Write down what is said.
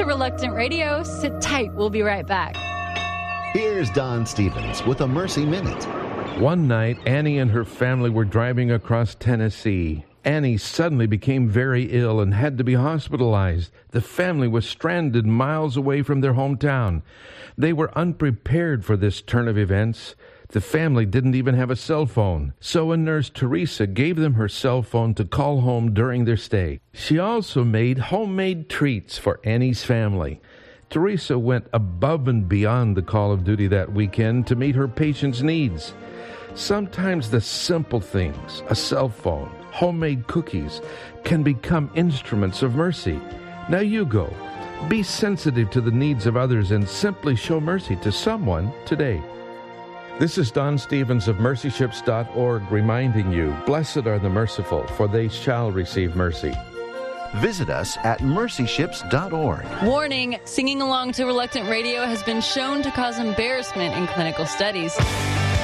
to Reluctant Radio. Sit tight. We'll be right back. Here's Don Stevens with a Mercy Minute. One night, Annie and her family were driving across Tennessee. Annie suddenly became very ill and had to be hospitalized. The family was stranded miles away from their hometown. They were unprepared for this turn of events. The family didn't even have a cell phone, so a nurse, Teresa, gave them her cell phone to call home during their stay. She also made homemade treats for Annie's family. Teresa went above and beyond the call of duty that weekend to meet her patients' needs. Sometimes the simple things, a cell phone, homemade cookies, can become instruments of mercy. Now you go. Be sensitive to the needs of others and simply show mercy to someone today. This is Don Stevens of mercyships.org reminding you, blessed are the merciful, for they shall receive mercy. Visit us at mercyships.org. Warning, singing along to Reluctant Radio has been shown to cause embarrassment in clinical studies.